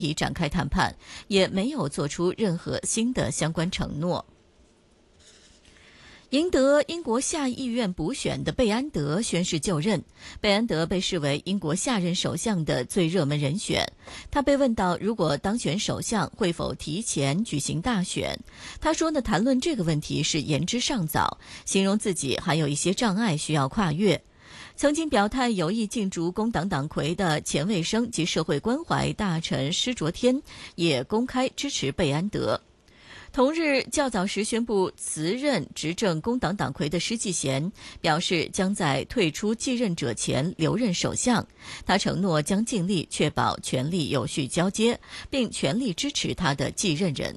已展开谈判，也没有做出任何新的相关承诺。赢得英国下议院补选的贝安德宣誓就任。贝安德被视为英国下任首相的最热门人选。他被问到如果当选首相会否提前举行大选，他说呢，谈论这个问题是言之尚早，形容自己还有一些障碍需要跨越。曾经表态有意竞逐工党党魁的前卫生及社会关怀大臣施卓天也公开支持贝安德。同日较早时宣布辞任执政工党党魁的施纪贤表示，将在退出继任者前留任首相。他承诺将尽力确保权力有序交接，并全力支持他的继任人。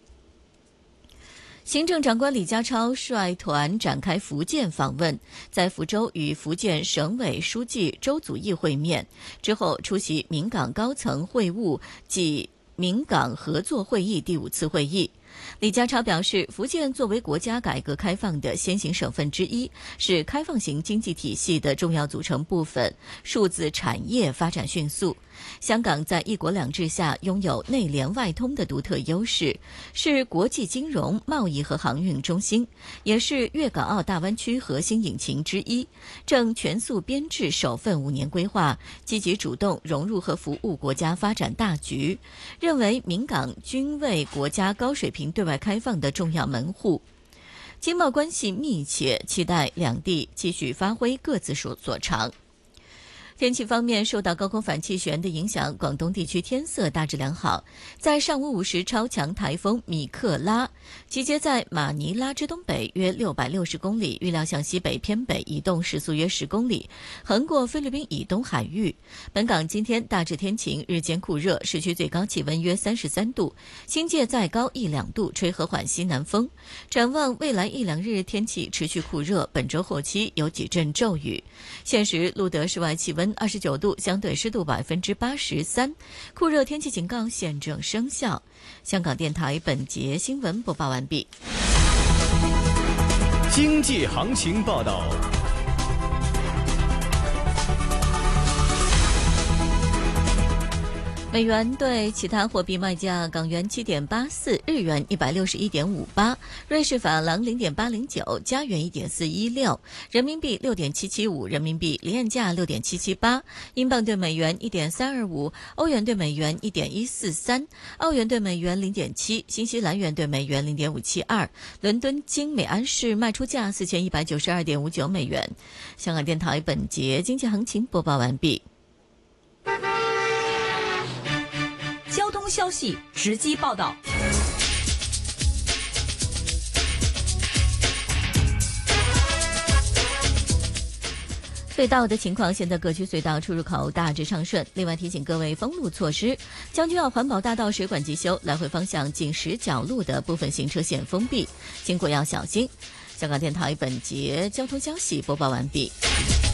行政长官李家超率团展开福建访问，在福州与福建省委书记周祖义会面，之后出席闽港高层会晤暨闽港合作会议第5次会议。李家超表示，福建作为国家改革开放的先行省份之一，是开放型经济体系的重要组成部分，数字产业发展迅速。香港在一国两制下拥有内联外通的独特优势，是国际金融、贸易和航运中心，也是粤港澳大湾区核心引擎之一。正全速编制首份5年规划，积极主动融入和服务国家发展大局，认为闽港均为国家高水平对外开放的重要门户。经贸关系密切，期待两地继续发挥各自所长。天气方面，受到高空反气旋的影响，广东地区天色大致良好。在上午5时，超强台风米克拉集结在马尼拉之东北约660公里，预料向西北偏北移动，时速约10公里，横过菲律宾以东海域。本港今天大致天晴，日间酷热，市区最高气温约33度，新界再高1-2度，吹和缓西南风。展望未来1-2日天气持续酷热，本周后期有几阵骤雨。现时路德室外气温29度，相对湿度83%，酷热天气警告现正生效。香港电台本节新闻播报完毕。 经济行情报道。 美元对其他货币卖价：港元7.84，日元161.58，瑞士法郎0.809，加元1.416，人民币6.775，人民币离岸价6.778，英镑对美元1.325，欧元对美元1.143，澳元对美元0.7，新西兰元对美元0.572。伦敦金每安士卖出价4192.59美元。香港电台本节经济行情播报完毕。 交通消息直击报道。 隧道的情况，现在各区隧道出入口大致畅顺。另外提醒各位封路措施：将军澳环保大道水管急修，来回方向近石角路的部分行车线封闭，经过要小心。香港电台本节交通消息播报完毕。